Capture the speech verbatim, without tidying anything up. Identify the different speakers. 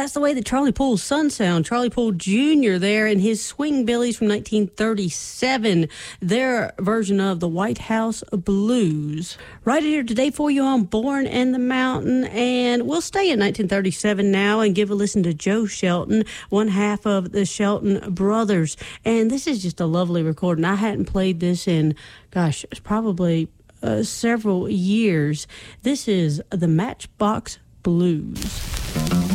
Speaker 1: that's the way that Charlie Poole's son sound. Charlie Poole Junior there and his Swing Billies from nineteen thirty-seven, their version of the White House Blues. Right here today for you on Born in the Mountain, and we'll stay in nineteen thirty-seven now and give a listen to Joe Shelton, one half of the Shelton Brothers. And this is just a lovely recording. I hadn't played this in, gosh, it's probably uh, several years. This is the Matchbox Blues.